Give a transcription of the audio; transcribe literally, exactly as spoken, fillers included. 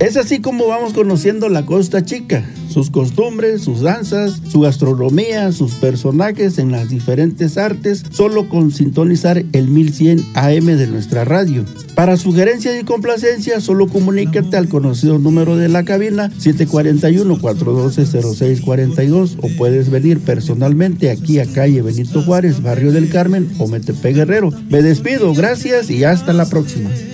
Es así como vamos conociendo la Costa Chica, sus costumbres, sus danzas, su gastronomía, sus personajes en las diferentes artes, solo con sintonizar el mil cien A M de nuestra radio. Para sugerencias y complacencias, solo comunícate al conocido número de la cabina siete cuatro uno, cuatro uno dos, cero seis cuatro dos, o puedes venir personalmente aquí a calle Benito Juárez, barrio del Carmen, o Metepec Guerrero. Me despido, gracias y hasta la próxima.